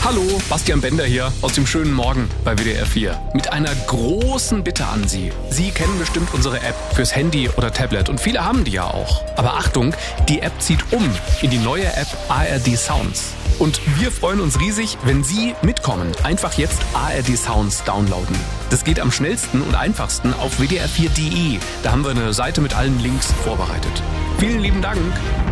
Hallo, Bastian Bender hier aus dem schönen Morgen bei WDR 4. Mit einer großen Bitte an Sie. Sie kennen bestimmt unsere App fürs Handy oder Tablet und viele haben die ja auch. Aber Achtung, die App zieht um in die neue App ARD Sounds. Und wir freuen uns riesig, wenn Sie mitkommen. Einfach jetzt ARD Sounds downloaden. Das geht am schnellsten und einfachsten auf wdr4.de. Da haben wir eine Seite mit allen Links vorbereitet. Vielen lieben Dank.